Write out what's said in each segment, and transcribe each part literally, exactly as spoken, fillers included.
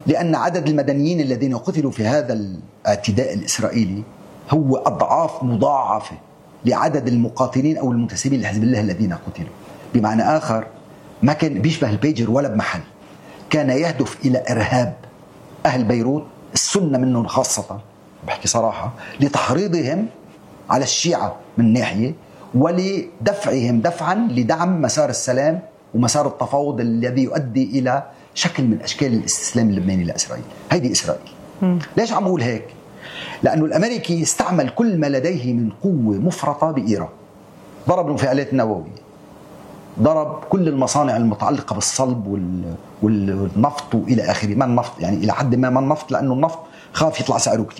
لأن عدد المدنيين الذين قتلوا في هذا الاعتداء الإسرائيلي هو أضعاف مضاعفة لعدد المقاتلين أو المنتسبين لحزب الله الذين قتلوا. بمعنى آخر ما كان بيشبه البيجر ولا بمحل، كان يهدف إلى إرهاب أهل بيروت السنة منهم خاصة، بحكي صراحة، لتحريضهم على الشيعة من ناحية ولدفعهم دفعا لدعم مسار السلام ومسار التفاوض الذي يؤدي إلى شكل من أشكال الاستسلام اللبناني لإسرائيل. هيدي إسرائيل. م. ليش عم أقول هيك؟ لأنه الأمريكي استعمل كل ما لديه من قوة مفرطة بإيران، ضرب المفاعلات النووية، ضرب كل المصانع المتعلقة بالصلب والنفط وإلى آخره. ما النفط يعني إلى حد ما ما النفط، لأنه النفط خاف يطلع سعره كتير.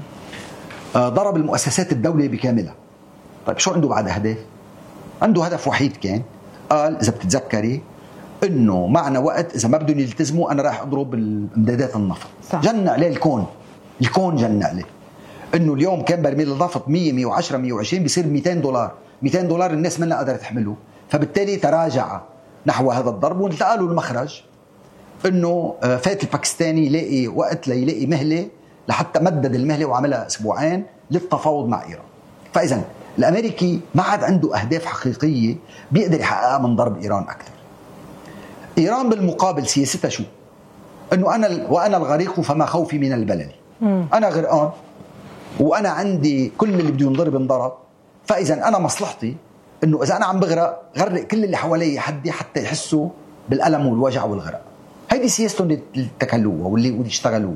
آه ضرب المؤسسات الدولية بكاملها. طيب شو عنده بعد أهداف؟ عنده هدف وحيد كان، قال إذا بتتذكري إنه معنا وقت، إذا ما بدهم يلتزموا أنا راح أضرب امدادات النفط. صح. جن عليه الكون، الكون جن عليه إنه اليوم كان برميل النفط مية مية وعشرة مية وعشرين بيصير مئتين دولار، مئتين دولار الناس منها قادرة تحمله، فبالتالي تراجع نحو هذا الضرب والتقى له المخرج إنه فات الباكستاني يلاقي وقت ليلاقي مهلة لحتى مدد المهلة وعملها أسبوعين للتفاوض مع إيران. فإذا الأمريكي ما عاد عنده أهداف حقيقية بيقدر يحققها من ضرب إيران أكثر. إيران بالمقابل سياستها شو؟ إنه أنا وأنا الغريق فما خوفي من البلل. أنا غرقان وأنا عندي كل اللي بده ينضرب انضرب، فإذا أنا مصلحتي إنه إذا أنا عم بغرق غرق كل اللي حوالي حدي حتى يحسوا بالألم والوجع والغرق. هيدي سياستهم اللي اتكلوها واللي اشتغلوها.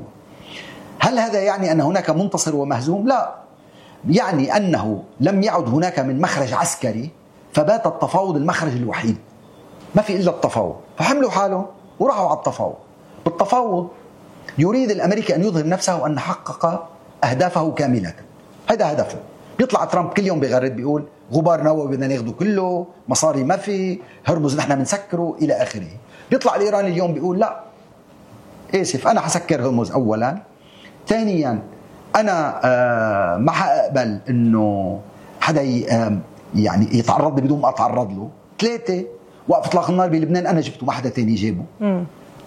هل هذا يعني أن هناك منتصر ومهزوم؟ لا، يعني أنه لم يعد هناك من مخرج عسكري، فبات التفاوض المخرج الوحيد، ما في إلا التفاوض، فحملوا حالهم وراحوا على التفاوض. بالتفاوض يريد الأمريكي أن يظهر نفسه وأن حقق أهدافه كاملة. هذا هدفه. بيطلع ترامب كل يوم بيغرد بيقول غبار نووي بدنا ناخده كله، مصاري ما في، هرمز نحن بنسكره إلى آخره. بيطلع الإيراني اليوم بيقول لا آسف أنا حسكر هرمز أولا، ثانيا أنا آه ما حقبل إنه حدا يعني يتعرض لي بدون ما أتعرض له، ثلاثة وقف إطلاق النار بلبنان أنا جبته ما حدا تاني جابه. م.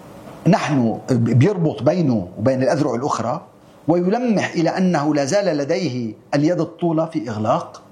نحن بيربط بينه وبين الأذرع الأخرى ويلمح إلى أنه لا زال لديه اليد الطولة في إغلاق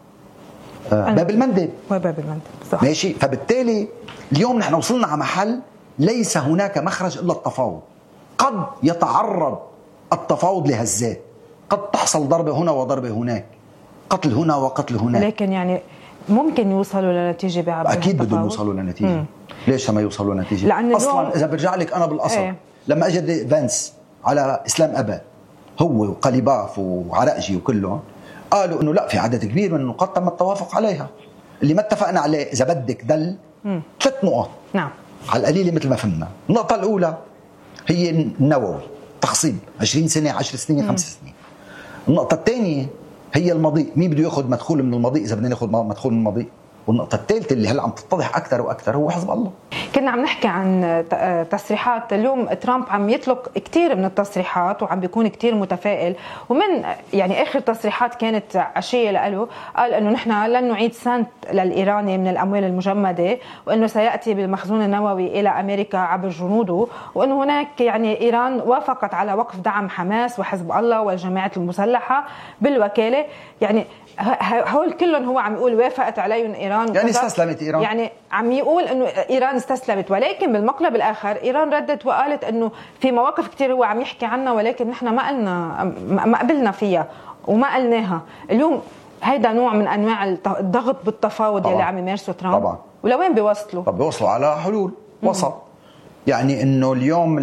آه باب المندب. وباب المندب صح. ماشي. فبالتالي اليوم نحن وصلنا على محل ليس هناك مخرج إلا التفاوض. قد يتعرض التفاوض لهزات، قد تحصل ضربة هنا وضربة هناك، قتل هنا وقتل هناك، لكن يعني ممكن يوصلوا لنتيجة بعد أكيد بدهم يوصلوا لنتيجة. مم. ليش ما يوصلوا لنتيجة؟ أصلا إذا برجع لك أنا بالأصل ايه؟ لما أجد فانس على إسلام أباد هو وقليباف وعرقجي وكلهم قالوا إنه لا في عدد كبير من النقاط تم التوافق عليها، اللي ما اتفقنا عليه إذا بدك دل مم. ثلاث نقط. نعم. على القليل مثل ما فهمنا. النقطة الأولى هي النووي، تخصيب عشرين سنة عشر سنين مم. خمس سنين. النقطة الثانية هي المضيء، مين بده ياخذ مدخول من المضيء إذا بدنا ناخذ مدخول من المضيء. والنقطة الثالثة اللي هلا عم تتضح أكثر وأكثر هو حزب الله. كنا عم نحكي عن تصريحات اليوم، ترامب عم يطلق كتير من التصريحات وعم بيكون كتير متفائل، ومن يعني آخر تصريحات كانت عشية له قال إنه نحن لن نعيد سنت للإيراني من الأموال المجمدة، وإنه سيأتي بالمخزون النووي إلى أمريكا عبر جنوده، وإنه هناك يعني إيران وافقت على وقف دعم حماس وحزب الله والجماعات المسلحة بالوكالة. يعني هول كلهم هو عم يقول وافقت عليهم إيران، يعني استسلمت إيران، يعني عم يقول إنه إيران استسلمت. ولكن بالمقلب الآخر إيران ردت وقالت إنه في مواقف كتير هو عم يحكي عنها ولكن نحن ما قلنا ما قبلنا فيها وما قلناها. اليوم هيدا نوع من أنواع الضغط بالتفاوض اللي عم يمارسه ترامب. طبعا. ولوين بيوصلوا؟ طب بيوصلوا على حلول وسط. يعني إنه اليوم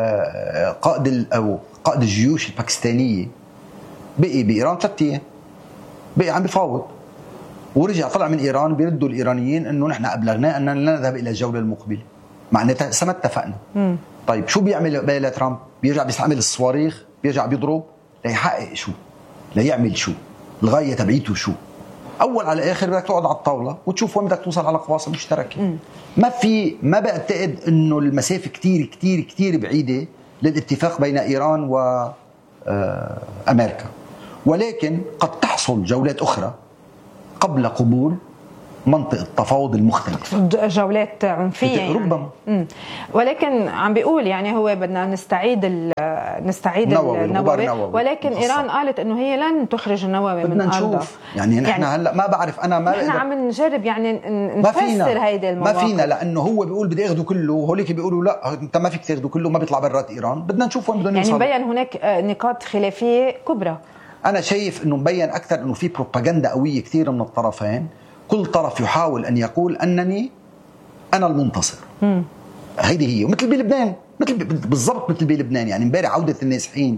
القائد أو قائد الجيوش الباكستانية بقي بإيران ثلاثة أيام، بقي عم بيفاوض، ورجع طلع من إيران بيردوا الإيرانيين إنه نحن أبلغنا أننا لا نذهب إلى الجولة المقبلة، معناتها سما اتفقنا. مم. طيب شو بيعمل بقى ترامب؟ بيرجع بيستعمل الصواريخ، بيرجع بيضرب ليحقق شو؟ ليعمل شو؟ الغاية تبعيته شو؟ أول على آخر بدك تقعد على الطاولة وتشوف وين بدك توصل على قواصم مشتركة. مم. ما في ما بعتقد إنه المسافة كتير كتير كتير بعيدة للاتفاق بين إيران وأمريكا، ولكن قد تحصل جولات أخرى قبل قبول منطق التفاوض المختلف، جولات عنفيه يعني. ربما مم. ولكن عم بيقول يعني هو بدنا نستعيد نستعيد النووي, النووي ولكن مخصص. ايران قالت انه هي لن تخرج النووي من ارضها. نشوف يعني نحن يعني هلا ما بعرف انا ما نحن عم نجرب يعني نفسر هيدي المواقف. ما فينا لانه هو بيقول بدي اخذه كله وهوليك بيقولوا لا انت ما فيك تاخذه كله، ما بيطلع برات ايران. بدنا نشوف وين بدهم يوصلوا. يعني مبين هناك نقاط خلافيه كبرى. انا شايف انه مبين اكثر انه في بروباغندا قويه كثير من الطرفين، كل طرف يحاول ان يقول انني انا المنتصر. امم هيدي هي مثل بلبنان، مثل بالضبط مثل بلبنان. يعني امبارح عوده النازحين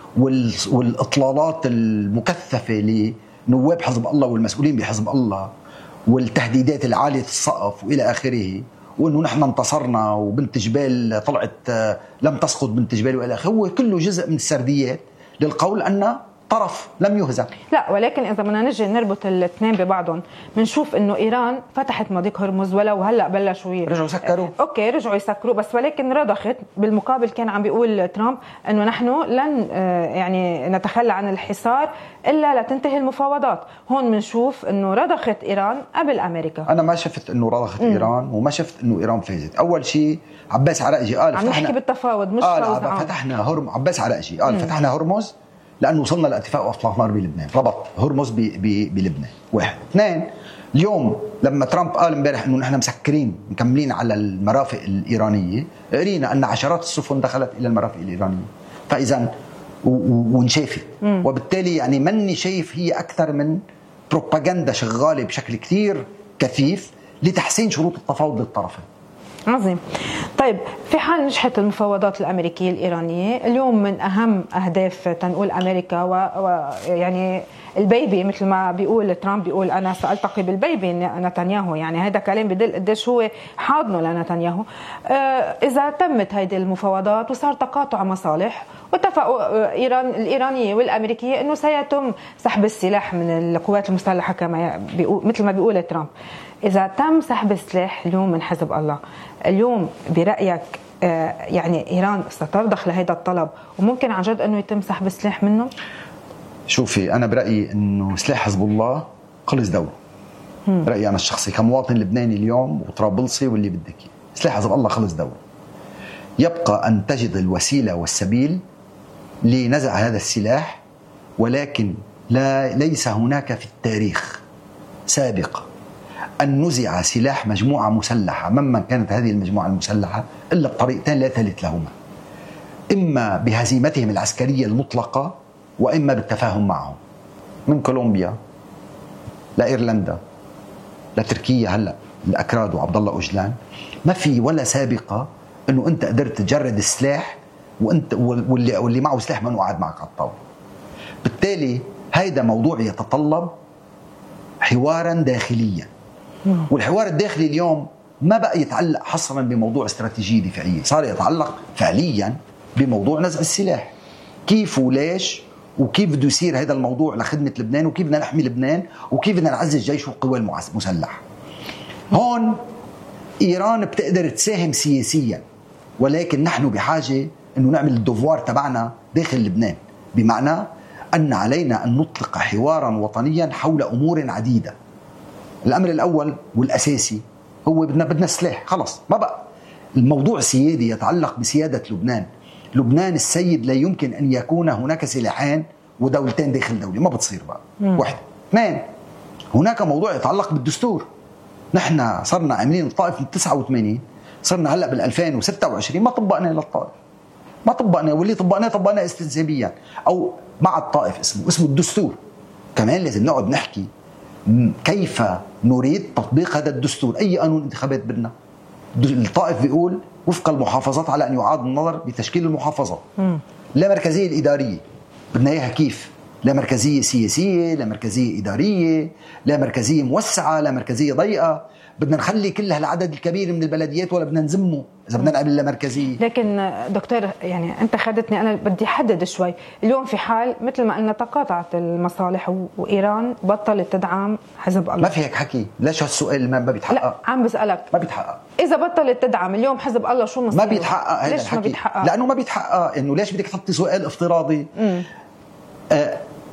والاطلالات المكثفه لنواب حزب الله والمسؤولين بحزب الله والتهديدات العاليه السقف والى اخره، وانه نحن انتصرنا وبنت جبال طلعت لم تسقط بنت جبال والى اخره، هو كله جزء من السرديات للقول ان طرف لم يهزم. لا ولكن اذا بدنا نجي نربط الاثنين ببعضهم بنشوف انه ايران فتحت مضيق هرمز ولو هلا بلشوا رجعوا يسكروا. اوكي رجعوا يسكروا بس ولكن رضخت. بالمقابل كان عم بيقول ترامب انه نحن لن يعني نتخلى عن الحصار الا لتنتهي المفاوضات. هون بنشوف انه رضخت ايران قبل امريكا. انا ما شفت انه رضخت م. ايران وما شفت انه ايران فازت. اول شيء عباس عراقجي قال عم نحكي بالتفاوض مش قال فتحنا هرمز. عباس عراقجي قال م. فتحنا هرمز لأنه وصلنا لاتفاق وإطلاق نار بلبنان، ربط هرمز بلبنان. واحد. اثنين، اليوم لما ترامب قال امبارح انه نحن مسكرين مكملين على المرافق الايرانيه، قرينا ان عشرات السفن دخلت الى المرافق الايرانيه، فاذا وانشافت، وبالتالي يعني مني شايف هي اكثر من بروباغندا شغاله بشكل كثير كثيف لتحسين شروط التفاوض للطرفين. عظيم. طيب في حال نجحت المفاوضات الأمريكية الإيرانية اليوم من أهم أهداف تنقول أمريكا ويعني البيبي مثل ما بيقول ترامب، بيقول أنا سألتقي بالبيبي نتنياهو، يعني هذا كلام بدل قديش هو حاضنه لنتنياهو. آه إذا تمت هذه المفاوضات وصار تقاطع مصالح واتفقوا إيران الإيرانية والأمريكية إنه سيتم سحب السلاح من القوات المسلحة كما بيقول مثل ما بيقول ترامب، إذا تم سحب السلاح اليوم من حزب الله اليوم برأيك آه يعني إيران سترضخ لهذا الطلب وممكن عن جد أنه يتم سحب السلاح منه؟ شوفي أنا برأيي أنه سلاح حزب الله خلص دوره. رأيي أنا الشخصي كمواطن لبناني اليوم وطرابلسي واللي بدك، سلاح حزب الله خلص دوره. يبقى أن تجد الوسيلة والسبيل لنزع هذا السلاح، ولكن لا ليس هناك في التاريخ سابقة أن نزع سلاح مجموعة مسلحة ممن كانت هذه المجموعة المسلحة إلا بطريقتين لا ثالث لهما، إما بهزيمتهم العسكرية المطلقة وإما بالتفاهم معهم. من كولومبيا لإيرلندا لتركيا هلأ الأكراد وعبد الله أوجلان، ما في ولا سابقة إنه أنت قدرت تجرد السلاح وأنت واللي واللي معه سلاح ما قاعد معك على الطاولة. بالتالي هيدا موضوع يتطلب حوارا داخليا، والحوار الداخلي اليوم ما بقى يتعلق حصرا بموضوع استراتيجية دفاعية، صار يتعلق فعليا بموضوع نزع السلاح. كيف وليش وكيف بده يصير هذا الموضوع لخدمة لبنان، وكيف بدنا نحمي لبنان، وكيف بدنا نعزز جيش والقوى المسلحة. هون إيران بتقدر تساهم سياسيا، ولكن نحن بحاجة أنه نعمل الدوفوار تبعنا داخل لبنان، بمعنى أن علينا أن نطلق حوارا وطنيا حول أمور عديدة. الأمر الأول والأساسي هو بدنا بدنا سلاح، خلص ما بقى الموضوع سيادي يتعلق بسيادة لبنان. لبنان السيد لا يمكن أن يكون هناك سلاحين ودولتين داخل دولة، ما بتصير بقى. مم. واحد. اثنين، هناك موضوع يتعلق بالدستور. نحن صرنا عاملين الطائف من تسعة وثمانين، صرنا هلأ بالألفين وستة وعشرين ما طبقنا للطائف، ما طبقنا، واللي طبقناه طبقنا استنسابيا أو مع الطائف اسمه اسمه الدستور. كمان لازم نقعد نحكي كيف نريد تطبيق هذا الدستور. أي قانون انتخابات بدنا؟ الطائف بيقول وفق المحافظات على أن يعاد النظر بتشكيل المحافظات. م. لا مركزية الإدارية بدنا إياها كيف؟ لا مركزية سياسية، لا مركزية إدارية، لا مركزية موسعة، لا مركزية ضيقة. بدنا نخلي كل هالعدد الكبير من البلديات ولا بدنا نزمه إذا بدنا نعمل لا مركزية؟ لكن دكتور يعني أنت خدتني، أنا بدي أحدد شوي. اليوم في حال مثل ما قلنا تقاطعت المصالح وإيران بطلت تدعم حزب الله، ما في هيك حكي. ليش هالسؤال ما بيتحقق؟ لا عم بسألك، ما بيتحقق. إذا بطلت تدعم اليوم حزب الله شو مصيره؟ ما بيتحقق هذا الحكي. ما بيتحقق؟ لأنه ما بيتحقق. إنه ليش بدك تحطي سؤال افتراضي؟ آه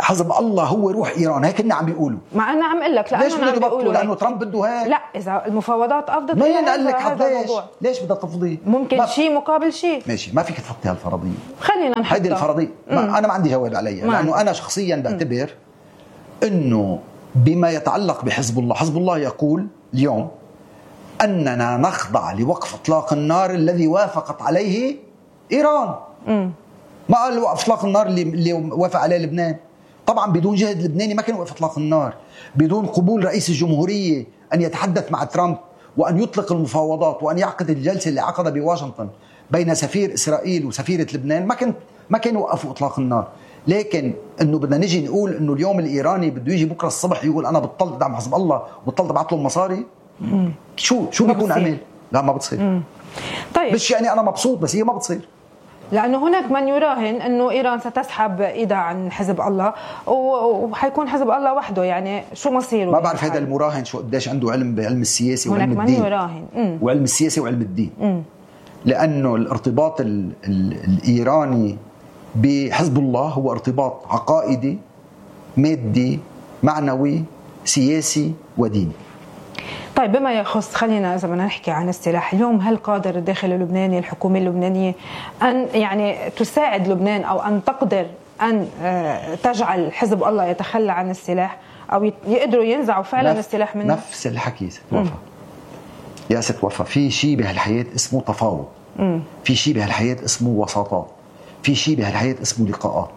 حزب الله هو روح ايران، هيك كنا عم بيقولوا. مع انا عم اقول لك ليش بدنا نبطل؟ لانه ترامب بده هيك. لا اذا المفاوضات افضت ما قال لك ليش ليش بدها تفضي؟ ممكن شيء مقابل شيء. ماشي، ما فيك تحطي هالفرضيه، خلينا نحطها هيدي الفرضيه. ما انا ما عندي جواب عليها، لانه انا شخصيا بعتبر انه بما يتعلق بحزب الله، حزب الله يقول اليوم اننا نخضع لوقف اطلاق النار الذي وافقت عليه ايران. م. ما قال وقف اطلاق النار اللي, اللي وافق عليه لبنان. طبعا بدون جهد لبناني ما كان وقف اطلاق النار، بدون قبول رئيس الجمهوريه ان يتحدث مع ترامب وان يطلق المفاوضات وان يعقد الجلسه اللي عقدها بواشنطن بين سفير اسرائيل وسفيره لبنان، ما كان ما كانوا وقفوا اطلاق النار. لكن انه بدنا نجي نقول انه اليوم الايراني بده يجي بكره الصبح يقول انا بطلت ادعم حزب الله وبطلت ابعث له المصاري، مم. شو شو بيكون عمل؟ لا ما بتصير. مم. طيب مش يعني انا مبسوط، بس هي ما بتصير، لانه هناك من يراهن انه ايران ستسحب ايدها عن حزب الله وحيكون حزب الله وحده. يعني شو مصيره؟ ما بعرف هذا المراهن شو قديش عنده علم بعلم السياسي وعلم الدين. هناك من يراهن مم. وعلم السياسي وعلم الدين. مم. لانه الارتباط ال ال الايراني بحزب الله هو ارتباط عقائدي مادي معنوي سياسي وديني. طيب بما يخص، خلينا إذا بدنا نحكي عن السلاح اليوم، هل قادر الداخل اللبناني الحكومة اللبنانية أن يعني تساعد لبنان أو أن تقدر أن تجعل حزب الله يتخلى عن السلاح أو يقدروا ينزعوا فعلا نف السلاح منه؟ نفس الحكي ست وفا. يا ست وفا، في شيء بهالحياة اسمه تفاوض، مم. في شيء بهالحياة اسمه وساطات، في شيء بهالحياة اسمه لقاءات.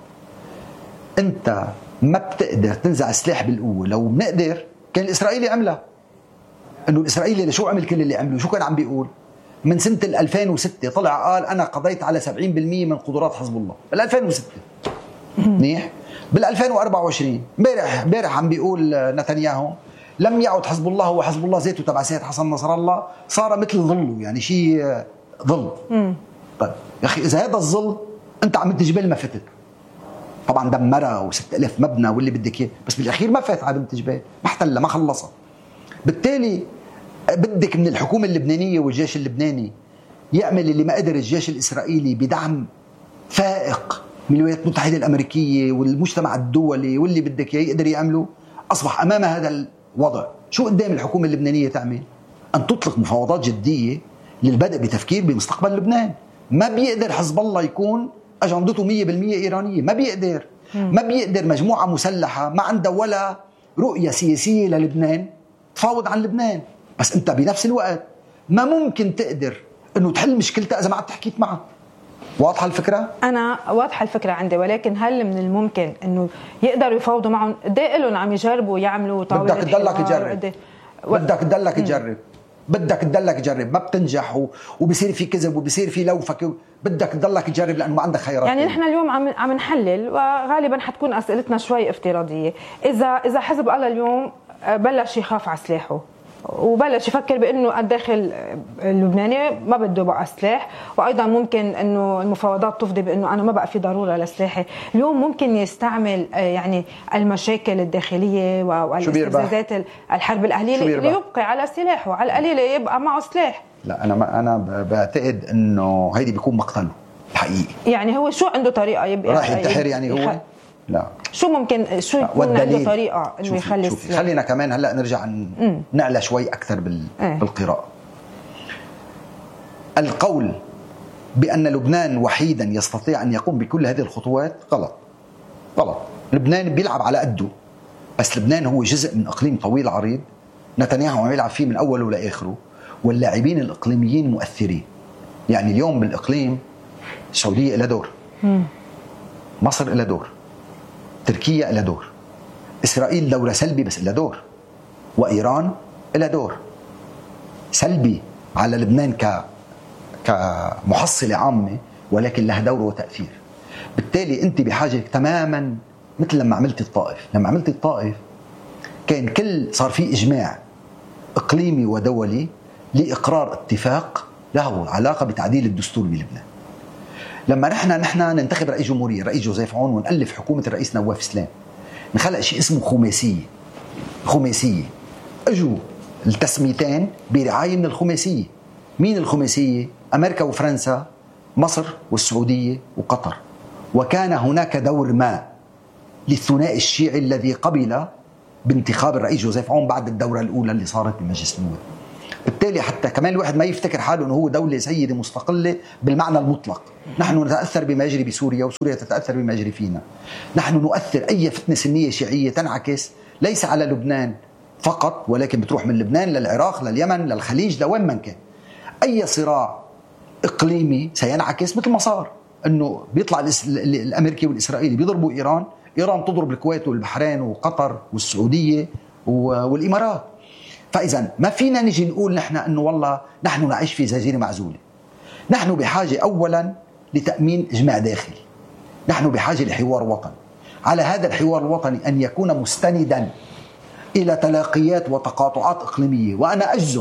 أنت ما بتقدر تنزع السلاح بالقوة. لو بنقدر كان الإسرائيلي عملها. انه الاسرائيلي لشو عمل كل اللي عمله؟ شو كان عم بيقول؟ من سنه ألفين وستة طلع قال انا قضيت على سبعين بالمئة من قدرات حزب الله بال ألفين وستة. منيح. بال ألفين وأربعة وعشرين امبارح امبارح عم بيقول نتنياهو لم يعد حزب الله هو حزب الله ذاته تبع سيد حسن نصر الله، صار مثل ظله، يعني شيء ظل. طيب يا اخي اذا هذا الظل انت عم تجبل ما فتت، طبعا دمرها وستة آلاف مبنى واللي بدك اياه، بس بالاخير ما فات على بنت جبال، ما احتلها ما خلصها. بالتالي بدك من الحكومة اللبنانية والجيش اللبناني يعمل اللي ما قدر الجيش الإسرائيلي بدعم فائق من الولايات المتحدة الأمريكية والمجتمع الدولي واللي بدك يقدر يعمله. أصبح أمام هذا الوضع شو قدام الحكومة اللبنانية تعمل؟ أن تطلق مفاوضات جدية للبدء بتفكير بمستقبل لبنان. ما بيقدر حزب الله يكون أجندته مية بالمية إيرانية، ما بيقدر. ما بيقدر مجموعة مسلحة ما عندها ولا رؤية سياسية للبنان تفاوض عن لبنان. بس انت بنفس الوقت ما ممكن تقدر انه تحل مشكلتها اذا ما عم تحكيت معها. واضحه الفكره؟ انا واضحه الفكره عندي، ولكن هل من الممكن انه يقدروا يفاوضوا معهم؟ قد ايه لهم عم يجربوا يعملوا طاوله بدك تضلك تجرب و... بدك تضلك تجرب بدك تضلك تجرب ما بتنجح و... وبصير في كذب وبصير في لوفك، بدك تضلك تجرب لانه ما عندك خيارات. يعني نحن اليوم عم عم نحلل، وغالبا حتكون اسئلتنا شوي افتراضيه. اذا اذا حزب الله اليوم بلش يخاف على سلاحه وبلش يفكر بانه الداخل اللبناني ما بده بقى سلاح، وايضا ممكن انه المفاوضات تفضي بانه انا ما بقى في ضروره لسلاحي، اليوم ممكن يستعمل يعني المشاكل الداخليه والاستفزازات الحرب الاهليه ليبقي على سلاحه، على القليله يبقى معه سلاح. لا انا ما انا بعتقد انه هيدي بيكون مقتله الحقيقي. يعني هو شو عنده طريقه يبقى راح ينتحر يعني هو؟ لا شو ممكن شو يكون عنده طريقه انه يخلي السلاح؟ خلينا كمان هلا نرجع نعلى شوي اكثر بال... اه. بالقراءه. القول بان لبنان وحيدا يستطيع ان يقوم بكل هذه الخطوات غلط غلط. لبنان بيلعب على قده، بس لبنان هو جزء من اقليم طويل عريض نتنياهو عم يلعب فيه من اوله لاخره، واللاعبين الاقليميين مؤثرين. يعني اليوم بالاقليم السعوديه لها دور، مم. مصر لها دور، تركيا لها دور، إسرائيل دورة سلبي بس لها دور، وإيران لها دور سلبي على لبنان ك كمحصلة عامة، ولكن لها دور وتأثير. بالتالي أنت بحاجة تماما مثل لما عملت الطائف. لما عملت الطائف كان كل صار في إجماع إقليمي ودولي لإقرار اتفاق له علاقة بتعديل الدستور بلبنان. لما نحن نحن ننتخب رئيس جمهورية الرئيس جوزيف عون ونألف حكومة الرئيس نواف سلام، نخلق شيء اسمه خماسية. خماسية اجوا التسميتين برعاية من الخماسية. مين الخماسية؟ أمريكا وفرنسا، مصر والسعودية وقطر. وكان هناك دور ما للثنائي الشيعي الذي قبل بانتخاب الرئيس جوزيف عون بعد الدورة الأولى اللي صارت بمجلس النواب. بالتالي حتى كمان الواحد ما يفتكر حاله أنه هو دولة سيدة مستقلة بالمعنى المطلق. نحن نتأثر بما يجري بسوريا وسوريا تتأثر بما يجري فينا. نحن نؤثر أي فتنة سنية شيعية تنعكس ليس على لبنان فقط، ولكن بتروح من لبنان للعراق لليمن للخليج لوين من كان. أي صراع إقليمي سينعكس مثل ما صار أنه بيطلع الأمريكي والإسرائيلي بيضربوا إيران، إيران تضرب الكويت والبحرين وقطر والسعودية والإمارات. فإذا ما فينا نجي نقول نحن أنه والله نحن نعيش في جزيرة معزولة. نحن بحاجة أولا لتأمين إجماع داخلي، نحن بحاجة لحوار وطني. على هذا الحوار الوطني أن يكون مستندا إلى تلاقيات وتقاطعات إقليمية. وأنا أجزم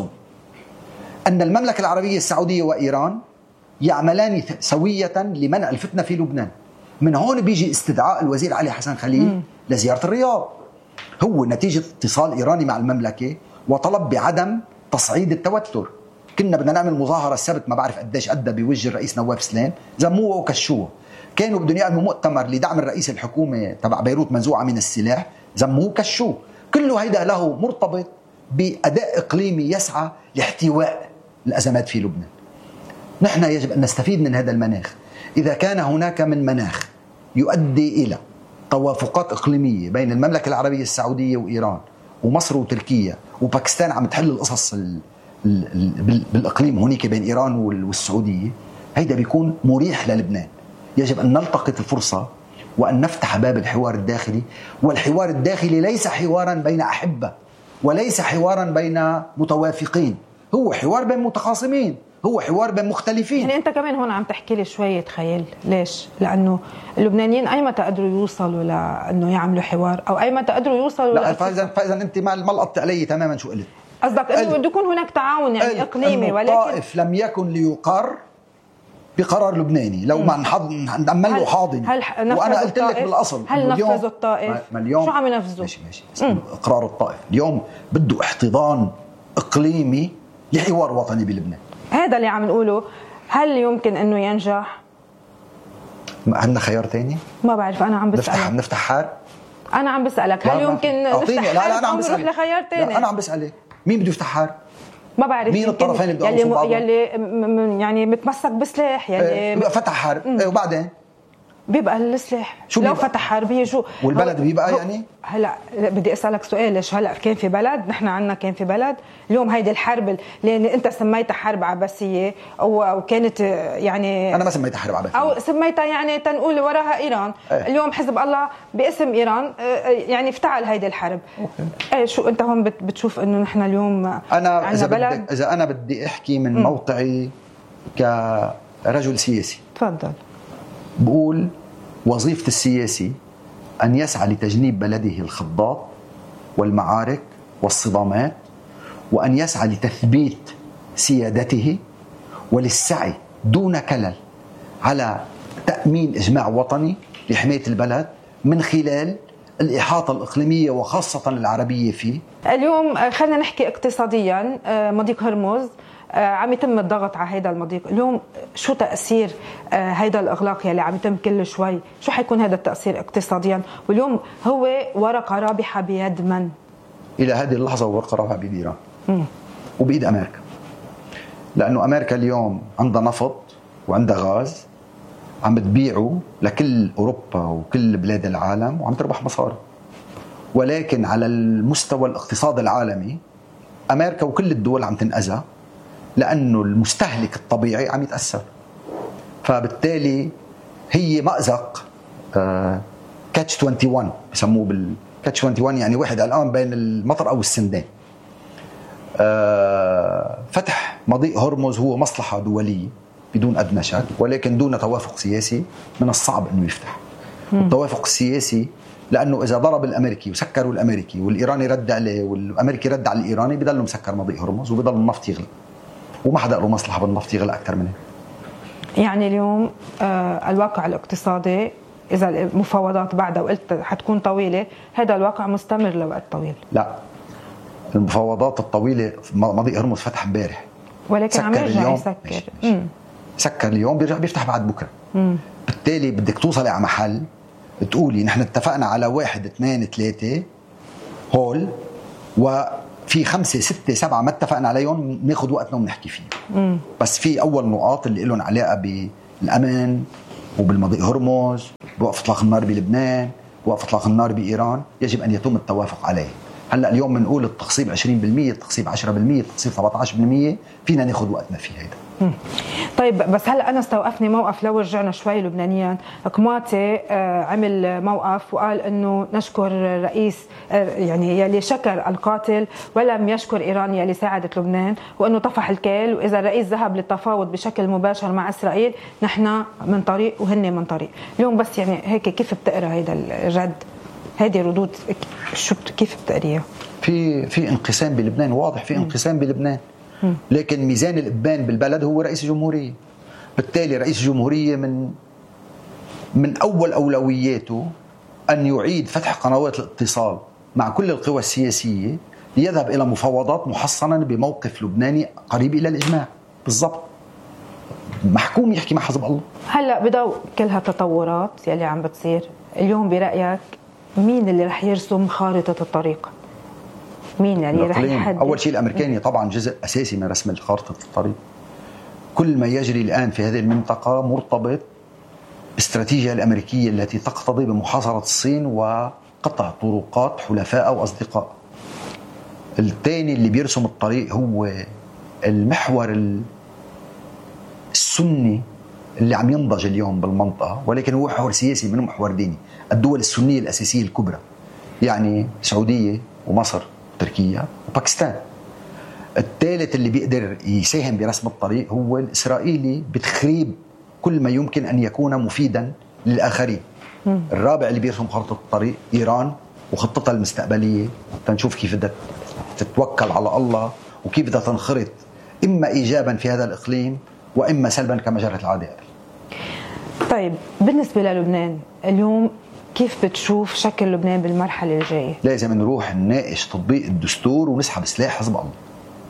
أن المملكة العربية السعودية وإيران يعملان سوية لمنع الفتنة في لبنان. من هون بيجي استدعاء الوزير علي حسن خليل م. لزيارة الرياض، هو نتيجة اتصال إيراني مع المملكة وطلب بعدم تصعيد التوتر. كنا بدنا نعمل مظاهرة السبت ما بعرف قديش أدى بوجه الرئيس نواف سلام، زموه وكشوه. كانوا بدهم يعملوا مؤتمر لدعم الرئيس الحكومة تبع بيروت منزوعة من السلاح، زموه وكشوه. كله هيدا له مرتبط بأداء إقليمي يسعى لاحتواء الأزمات في لبنان. نحن يجب أن نستفيد من هذا المناخ. إذا كان هناك من مناخ يؤدي إلى توافقات إقليمية بين المملكة العربية السعودية وإيران ومصر وتركيا وباكستان عم تحل القصص ال ال ال بالإقليم هناك بين إيران والسعودية، هيدا بيكون مريح للبنان. يجب أن نلتقط الفرصة وأن نفتح باب الحوار الداخلي. والحوار الداخلي ليس حوارا بين أحبة وليس حوارا بين متوافقين، هو حوار بين متخاصمين، هو حوار بين مختلفين. يعني أنت كمان هون عم تحكي لي شوية خيال. ليش؟ لأنه اللبنانيين أي متى قدروا يوصلوا لأنه يعملوا حوار أو أي متى قدروا يوصلوا لا فإذا فإذا أنت ما لقطت علي تماما شو قلت. قصدك أنه بده يكون هناك تعاون يعني إقليمي، ولكن الطائف لم يكن ليقر بقرار لبناني لو ما نعمل له حاضن. وأنا قلت لك بالأصل هل نفذوا الطائف؟ شو عم ينفذوا؟ ماشي ماشي إقرار الطائف اليوم بده احتضان إقليمي لحوار وطني بلبنان. هذا اللي عم نقوله. هل يمكن انه ينجح؟ عندنا خيار تاني؟ ما بعرف، انا عم بسألك. نفتح نفتح حرب؟ انا عم بسألك هل يمكن نفتح حرب؟ لا لا انا عم بسألك لخيار تاني. لا انا عم بسألك مين بده يفتح حرب؟ ما بعرف مين الطرفين اللي بده يلي, م... يلي يعني متمسك بسلاح يلي م... فتح حرب ايه وبعدين بيبقى السلاح لو بيبقى؟ فتح حرب هي شو والبلد بيبقى يعني هلا بدي اسالك سؤال. ليش هلا كان في بلد؟ نحن عنا كان في بلد اليوم هيدي الحرب اللي انت سميتها حرب عباسيه او كانت يعني انا ما سميتها حرب عباسيه او سميتها يعني تنقول وراها ايران. ايه؟ اليوم حزب الله باسم ايران يعني افتعل هيدي الحرب. ايه شو انت هون بتشوف انه نحن اليوم انا اذا بدي اذا انا بدي احكي من م. موقعي كرجل سياسي تفضل. بقول وظيفة السياسي أن يسعى لتجنيب بلده الخضات والمعارك والصدامات، وأن يسعى لتثبيت سيادته وللسعي دون كلل على تأمين إجماع وطني لحماية البلد من خلال الإحاطة الإقليمية وخاصة العربية فيه. اليوم خلينا نحكي اقتصاديا. مضيق هرمز عم يتم الضغط على هيدا المضيق. اليوم شو تأثير هيدا الإغلاق يلي عم يتم كل شوي؟ شو حيكون هذا التأثير اقتصاديا؟ واليوم هو ورقة رابحة بيد من؟ إلى هذه اللحظة ورقة رابحة بيد إيران وبيد أمريكا، لأنه أمريكا اليوم عندها نفط وعندها غاز عم تبيعه لكل أوروبا وكل بلاد العالم وعم تربح مصاري. ولكن على المستوى الاقتصاد العالمي أمريكا وكل الدول عم تنأذى لأنه المستهلك الطبيعي عم يتأثر. فبالتالي هي مأزق آه كاتش واحد وعشرين بسموه بالكاتش واحد وعشرين، يعني واحد الآن بين المطر أو السندان. آه فتح مضيق هرمز هو مصلحة دولية بدون أدنى شك، ولكن دون توافق سياسي من الصعب أنه يفتح. التوافق السياسي لأنه إذا ضرب الأمريكي وسكروا الأمريكي والإيراني رد عليه والأمريكي رد على الإيراني بضل مسكر مضيق هرمز وبضل النفط يغلى، وما حدا له مصلحة بالنفط يغلى أكثر منه. يعني اليوم آه الواقع الاقتصادي إذا المفاوضات بعدها وقلت حتكون طويلة، هذا الواقع مستمر لوقت طويل. لا، المفاوضات الطويلة مضيق هرمز فتح امبارح ولكن عم يرجع يسكر. ماشي ماشي. سكر اليوم بيرجع بيفتح بعد بكرة. مم. بالتالي بدك توصلي على محل تقولي نحن اتفقنا على واحد اثنين ثلاثة هول، وفي خمسة ستة سبعة ما اتفقنا عليهم ناخذ وقتنا ونحكي فيه. بس في أول نقاط اللي لهم علاقة بالأمن وبالمضيق هرمز، بوقف إطلاق النار بلبنان، بوقف إطلاق النار بإيران، يجب أن يتم التوافق عليه. هلا اليوم بنقول التخصيب عشرين بالمئة، التخصيب عشرة بالمئة، التخصيب سبعة عشر بالمئة، فينا ناخذ وقتنا فيه هيدا. طيب بس هلا انا استوقفني موقف، لو رجعنا شوي لبنانيا، كماتي عمل موقف وقال انه نشكر الرئيس يعني يلي شكر القاتل ولم يشكر ايران يلي ساعدت لبنان، وانه طفح الكيل، واذا الرئيس ذهب للتفاوض بشكل مباشر مع اسرائيل نحن من طريق وهن من طريق. اليوم بس يعني هيك كيف بتقرا هيدا الرد، هذه ردود شو كيف بتقريها؟ في في انقسام بلبنان، واضح في انقسام بلبنان، لكن ميزان الإبان بالبلد هو رئيس الجمهورية. بالتالي رئيس الجمهورية من من أول أولوياته أن يعيد فتح قنوات الاتصال مع كل القوى السياسية ليذهب إلى مفاوضات محصنا بموقف لبناني قريب إلى الإجماع. بالضبط، محكوم يحكي مع حزب الله. هلأ بضوء كل هالتطورات يلي عم بتصير اليوم، برأيك مين اللي رح يرسم خارطة الطريق؟ مين يعني رح يحدد؟ أول شيء الأمريكاني طبعا جزء أساسي من رسم خارطة الطريق. كل ما يجري الآن في هذه المنطقة مرتبط بالاستراتيجية الأمريكية التي تقتضي بمحاصرة الصين وقطع طرقات حلفاء أو أصدقاء. الثاني اللي بيرسم الطريق هو المحور السني اللي عم ينضج اليوم بالمنطقة، ولكن هو محور سياسي منه محور ديني. الدول السنية الأساسية الكبرى يعني السعودية ومصر تركيا وباكستان. الثالث اللي بيقدر يساهم برسم الطريق هو الإسرائيلي بتخريب كل ما يمكن أن يكون مفيدا للآخرين. الرابع اللي بيرسم خطة الطريق إيران وخطتها المستقبلية، تنشوف كيف بدها تتوكل على الله وكيف بدها تنخرط إما إيجابا في هذا الإقليم وإما سلبا كما جرت العادة. طيب بالنسبة للبنان اليوم كيف بتشوف شكل لبنان بالمرحلة الجاية؟ لازم نروح نناقش تطبيق الدستور ونسحب سلاح حزب الله.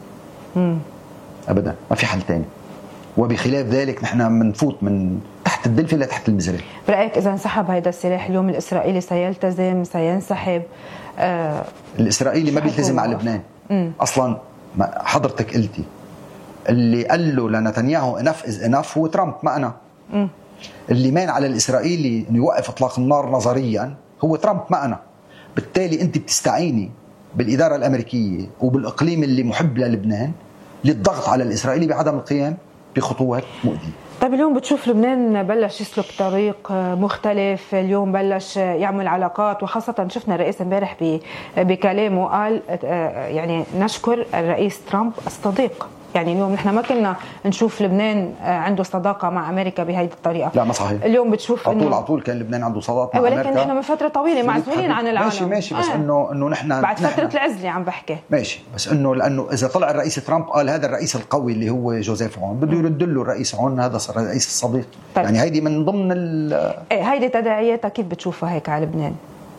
مم. أبدا ما في حل تاني، وبخلاف ذلك نحن منفوت من تحت الدلفة لتحت المزرعة. برأيك إذا انسحب هذا السلاح اليوم الإسرائيلي سيلتزم سينسحب؟ آه الإسرائيلي ما بيلتزم على لبنان. مم. أصلا حضرتك قلتي اللي قال له لنتنياهو enough is enough هو ترامب ما أنا. مم. اللي مان على الإسرائيلي أن يوقف إطلاق النار نظريا هو ترامب ما أنا. بالتالي أنت بتستعيني بالإدارة الأمريكية وبالإقليم اللي محب للبنان للضغط على الإسرائيلي بعدم القيام بخطوات مؤذية. طيب اليوم بتشوف لبنان بلش يسلك طريق مختلف، اليوم بلش يعمل علاقات، وخاصة شفنا الرئيس امبارح بكلامه قال يعني نشكر الرئيس ترامب الصديق. يعني اليوم نحن ما كنا نشوف لبنان عنده صداقة مع أمريكا بهذه الطريقة. لا ما صحيح. اليوم بتشوف على طول على طول كان لبنان عنده صداقة مع ولكن أمريكا، ولكن نحن من فترة طويلة معزولين عن العالم. ماشي ماشي بس آه. إنه إنه نحن بعد نحن فترة العزلة عم بحكي. ماشي بس إنه لأنه إذا طلع الرئيس ترامب قال هذا الرئيس القوي اللي هو جوزيف عون بده يرد له الرئيس عون هذا صار الرئيس الصديق. طيب. يعني هيدي من ضمن ال إيه هيدي تداعياتها كيف بتشوفها هيك على لبنان؟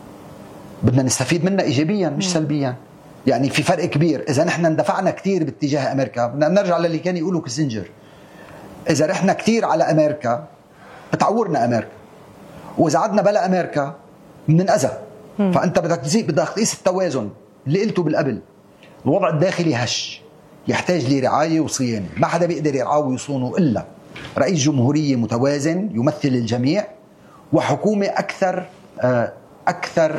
بدنا نستفيد منها إيجابيا مش م. سلبيا. يعني في فرق كبير. إذا نحن اندفعنا كتير باتجاه أمريكا بدنا نرجع للي كان يقوله كيسنجر، إذا رحنا كتير على أمريكا بتعورنا أمريكا، وإذا عدنا بلا أمريكا بننأذى. فأنت بدك تزيد بدك تقيس التوازن اللي قلته بالقبل. الوضع الداخلي هش يحتاج لرعاية وصيانة، ما حدا بيقدر يرعاه ويصونه إلا رئيس جمهورية متوازن يمثل الجميع وحكومة أكثر أكثر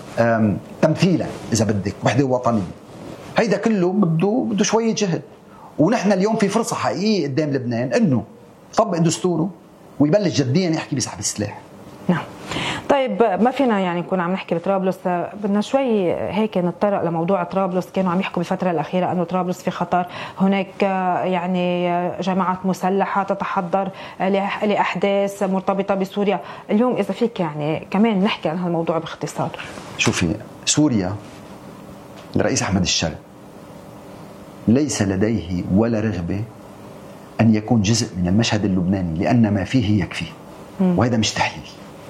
تمثيلا إذا بدك وحدة وطنية. هيدا كله بده بده شوية جهد، ونحن اليوم في فرصة حقيقية قدام لبنان إنه يطبق دستوره ويبلش جديا يحكي بسحب السلاح. نعم. طيب ما فينا يعني نكون عم نحكي بطرابلس، بدنا شوي هيك نتطرق لموضوع طرابلس. كانوا عم يحكوا بالفترة الأخيرة أنه طرابلس في خطر، هناك يعني جماعات مسلحة تتحضر لأحداث مرتبطة بسوريا. اليوم إذا فيك يعني كمان نحكي عن هالموضوع باختصار. شوفي سوريا الرئيس أحمد الشرع ليس لديه ولا رغبة أن يكون جزء من المشهد اللبناني لأن ما فيه يكفي، وهذا مش تحليل.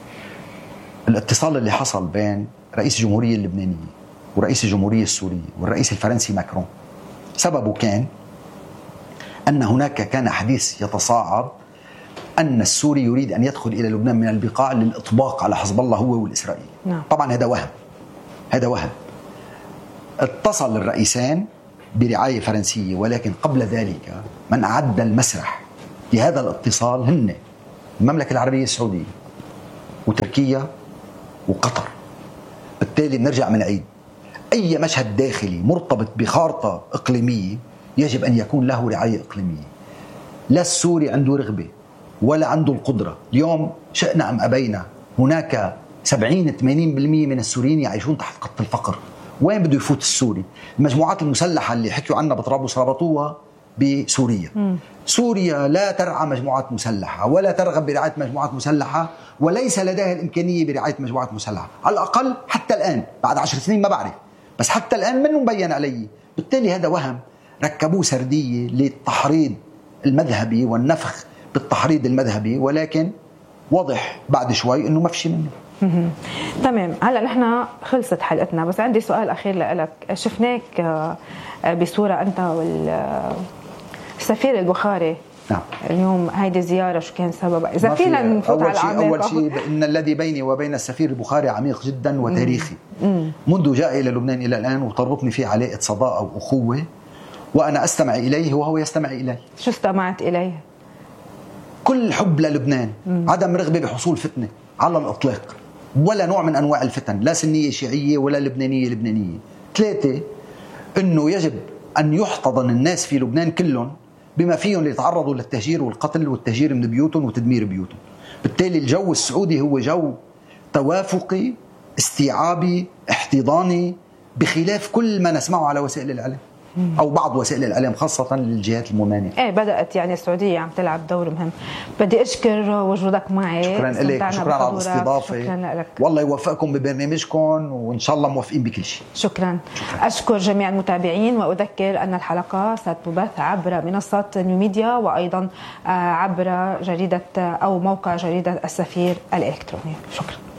الاتصال اللي حصل بين رئيس الجمهورية اللبنانية ورئيس الجمهورية السورية والرئيس الفرنسي ماكرون سببه كان أن هناك كان حديث يتصاعد أن السوري يريد أن يدخل إلى لبنان من البقاع للإطباق على حزب الله هو والإسرائيلي. نعم. طبعا هذا وهم، هذا وهم. اتصل الرئيسان برعاية فرنسية، ولكن قبل ذلك من أعد المسرح لهذا الاتصال هن المملكة العربية السعودية وتركيا وقطر. بالتالي بنرجع بنعيد أي مشهد داخلي مرتبط بخارطة إقليمية يجب أن يكون له رعاية إقليمية. لا السوري عنده رغبة ولا عنده القدرة. اليوم شئنا أم أبينا هناك سبعين ثمانين بالمئة من السوريين يعيشون تحت خط الفقر. وين بده يفوت السوري؟ المجموعات المسلحة اللي حكيوا عنها بطرابلس ربطوها بسوريا. م. سوريا لا ترعى مجموعات مسلحة ولا ترغب برعاية مجموعات مسلحة، وليس لديها الإمكانية برعاية مجموعات مسلحة على الأقل حتى الآن. بعد عشر سنين ما بعرف، بس حتى الآن منه مبين علي. بالتالي هذا وهم ركبوه سردية للتحريض المذهبي والنفخ بالتحريض المذهبي، ولكن واضح بعد شوي انه ما في شيء منه. تمام. هلا نحن خلصت حلقتنا، بس عندي سؤال اخير لك. شفناك بصوره انت والسفير البخاري. نعم. اليوم هيدي زياره شو كان سببها؟ اذا فينا نفوت على العميق. اول شيء ان الذي بيني وبين السفير البخاري عميق جدا وتاريخي. مم. منذ جاء الى لبنان الى الان، وتربطني فيه علاقه صداقه واخوه، وانا استمع اليه وهو يستمع الي. شو استمعت اليه؟ كل حب للبنان، مم. عدم رغبه بحصول فتنه على الاطلاق، ولا نوع من انواع الفتن، لا سنيه شيعيه ولا لبنانيه لبنانيه. ثلاثه، انه يجب ان يحتضن الناس في لبنان كلهم بما فيهم يتعرضوا للتهجير والقتل والتهجير من بيوتهم وتدمير بيوتهم. بالتالي الجو السعودي هو جو توافقي استيعابي احتضاني، بخلاف كل ما نسمعه على وسائل الاعلام او بعض وسائل الاعلام خاصه للجهات الممانعه. ايه بدات يعني السعوديه عم تلعب دور مهم. بدي اشكر وجودك معي. شكرا لك، شكرا على الاستضافه. شكرا لك. والله يوفقكم ببرنامجكم، وان شاء الله موفقين بكل شيء. شكرا. شكرا. اشكر جميع المتابعين، واذكر ان الحلقه ستبث عبر منصات نيو ميديا، وايضا عبر جريده او موقع جريده السفير الالكتروني. شكرا.